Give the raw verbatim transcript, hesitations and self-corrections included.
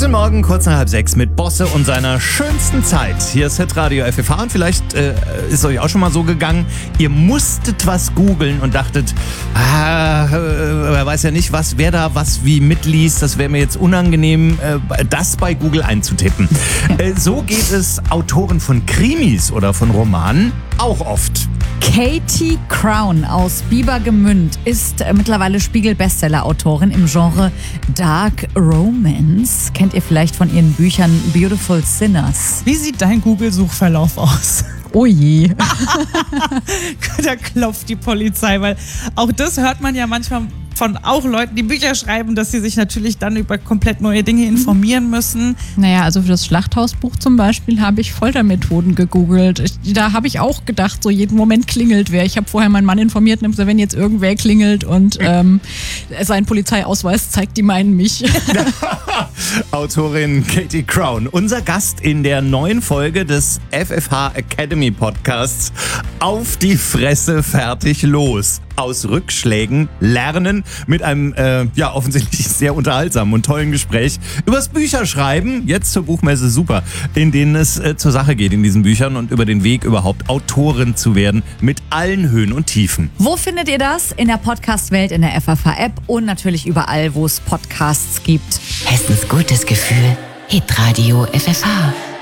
Guten Morgen, kurz nach halb sechs mit Bosse und seiner schönsten Zeit. Hier ist Hitradio F F H und vielleicht äh, ist euch auch schon mal so gegangen, ihr musstet was googeln und dachtet, ah, äh, wer weiß ja nicht, was, wer da was wie mitliest, das wäre mir jetzt unangenehm, äh, das bei Google einzutippen. Äh, so geht es Autoren von Krimis oder von Romanen auch oft. Katie Crown aus Biebergemünd ist äh, mittlerweile Spiegel-Bestseller-Autorin im Genre Dark Romance. Kennt ihr vielleicht von ihren Büchern Beautiful Sinners? Wie sieht dein Google-Suchverlauf aus? Oh je. Da klopft die Polizei, weil auch das hört man ja manchmal von auch Leuten, die Bücher schreiben, dass sie sich natürlich dann über komplett neue Dinge informieren müssen. Naja, also für das Schlachthausbuch zum Beispiel habe ich Foltermethoden gegoogelt. Ich, da habe ich auch gedacht, so jeden Moment klingelt wer. Ich habe vorher meinen Mann informiert und habe gesagt, wenn jetzt irgendwer klingelt und ähm, sein Polizeiausweis zeigt, die meinen mich. Autorin Katie Crown, unser Gast in der neuen Folge des F F H Academy Podcasts. Auf die Fresse, fertig, los. Aus Rückschlägen lernen mit einem äh, ja offensichtlich sehr unterhaltsamen und tollen Gespräch übers Bücherschreiben, jetzt zur Buchmesse Super, in denen es äh, zur Sache geht in diesen Büchern und über den Weg überhaupt Autorin zu werden mit allen Höhen und Tiefen. Wo findet ihr das? In der Podcast-Welt, in der F F H-App und natürlich überall, wo es Podcasts gibt. Hessens gutes Gefühl. Hitradio F F H.